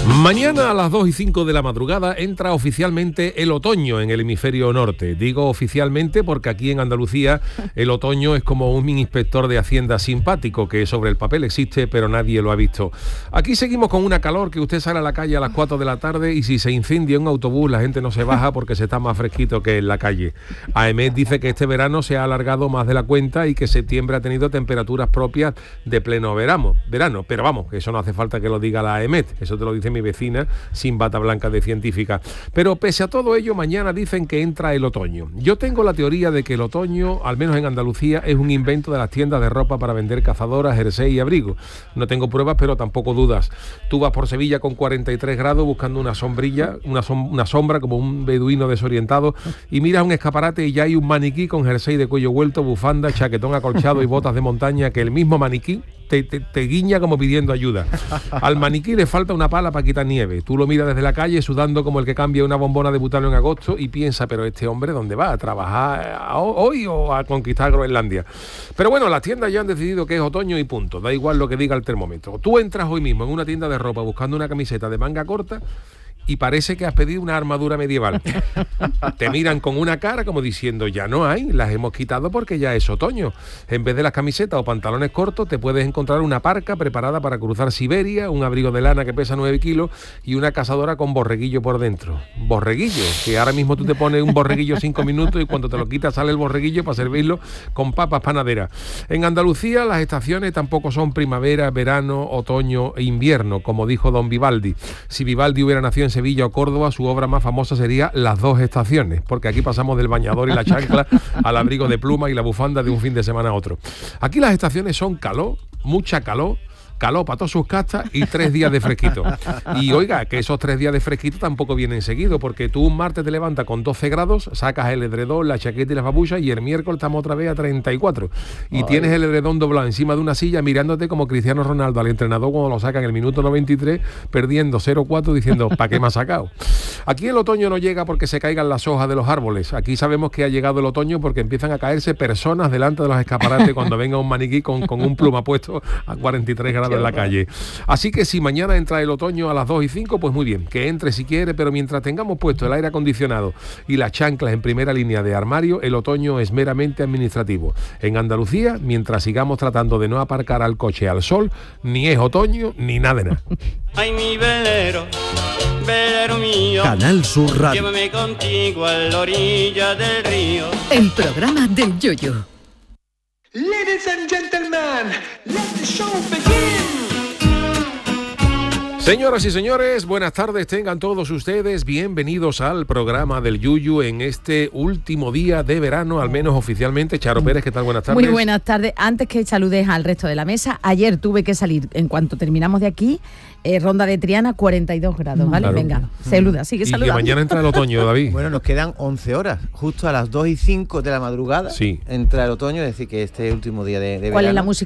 Mañana a las 2:05 de la madrugada entra oficialmente el otoño en el hemisferio norte. Digo oficialmente porque aquí en Andalucía el otoño es como un inspector de Hacienda simpático que sobre el papel existe pero nadie lo ha visto. Aquí seguimos con una calor que usted sale a la calle a las 4 de la tarde y si se incendia un autobús la gente no se baja porque se está más fresquito que en la calle. AEMET dice que este verano se ha alargado más de la cuenta y que septiembre ha tenido temperaturas propias de pleno verano. Pero vamos, eso no hace falta que lo diga la AEMET, eso te lo dice mi vecina sin bata blanca de científica. Pero pese a todo ello, mañana dicen que entra el otoño. Yo tengo la teoría de que el otoño, al menos en Andalucía, es un invento de las tiendas de ropa para vender cazadoras, jersey y abrigo. No tengo pruebas, pero tampoco dudas. Tú vas por Sevilla con 43 grados buscando una sombrilla, una sombra como un beduino desorientado y miras un escaparate y ya hay un maniquí con jersey de cuello vuelto, bufanda, chaquetón acolchado y botas de montaña que el mismo maniquí te guiña como pidiendo ayuda. Al maniquí le falta una pala para quitar nieve. Tú lo miras desde la calle sudando como el que cambia una bombona de butano en agosto y piensa, pero este hombre ¿dónde va? ¿A trabajar hoy o a conquistar Groenlandia? Pero bueno, las tiendas ya han decidido que es otoño y punto. Da igual lo que diga el termómetro. Tú entras hoy mismo en una tienda de ropa buscando una camiseta de manga corta y parece que has pedido una armadura medieval. Te miran con una cara como diciendo, ya no hay, las hemos quitado porque ya es otoño. En vez de las camisetas o pantalones cortos, te puedes encontrar una parca preparada para cruzar Siberia, un abrigo de lana que pesa 9 kilos y una cazadora con borreguillo por dentro. Borreguillo, que ahora mismo tú te pones un borreguillo 5 minutos y cuando te lo quitas sale el borreguillo para servirlo con papas panaderas. En Andalucía las estaciones tampoco son primavera, verano, otoño e invierno, como dijo don Vivaldi. Si Vivaldi hubiera nacido en Sevilla o Córdoba, su obra más famosa sería Las dos estaciones, porque aquí pasamos del bañador y la chancla al abrigo de pluma y la bufanda de un fin de semana a otro. Aquí las estaciones son calor, mucha calor para todas sus castas y 3 días de fresquito. Y oiga, que esos 3 días de fresquito tampoco vienen seguidos, porque tú un martes te levantas con 12 grados, sacas el edredón, la chaqueta y las babuchas y el miércoles estamos otra vez a 34. Y tienes el edredón doblado encima de una silla mirándote como Cristiano Ronaldo al entrenador cuando lo saca en el minuto 93, perdiendo 0-4 diciendo, ¿para qué me ha sacado? Aquí el otoño no llega porque se caigan las hojas de los árboles. Aquí sabemos que ha llegado el otoño porque empiezan a caerse personas delante de los escaparates cuando venga un maniquí con un pluma puesto a 43 grados en la calle. Así que si mañana entra el otoño a las 2:05, pues muy bien, que entre si quiere, pero mientras tengamos puesto el aire acondicionado y las chanclas en primera línea de armario, el otoño es meramente administrativo. En Andalucía, mientras sigamos tratando de no aparcar al coche al sol, ni es otoño ni nada de nada. Ay, mi velero, velero mío, Canal Sur Radio. llévame contigo a la orilla del río. El programa del Yoyo. Ladies and gentlemen, let the show begin. Señoras y señores, buenas tardes, tengan todos ustedes bienvenidos al programa del Yuyu en este último día de verano, al menos oficialmente. Charo Pérez, ¿qué tal? Buenas tardes. Muy buenas tardes. Antes que saludes al resto de la mesa, ayer tuve que salir, en cuanto terminamos de aquí, Ronda de Triana, 42 grados, ¿vale? Claro. Venga, saluda, sigue saludando. Y que mañana entra el otoño, David. Bueno, nos quedan 11 horas, justo a las 2:05 de la madrugada. Sí. Entra el otoño, es decir, que este último día de verano. ¿Cuál es la música